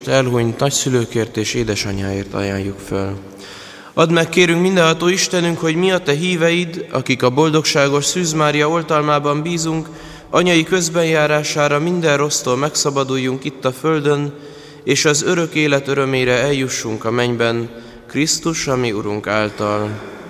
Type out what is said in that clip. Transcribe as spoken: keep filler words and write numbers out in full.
Elhunyt nagyszülőkért és édesanyjáért ajánljuk föl. Add meg, kérünk, mindenható Istenünk, hogy mi a Te híveid, akik a boldogságos Szűz Mária oltalmában bízunk, anyai közbenjárására minden rossztól megszabaduljunk itt a földön, és az örök élet örömére eljussunk a mennyben, Krisztus, a mi Urunk által.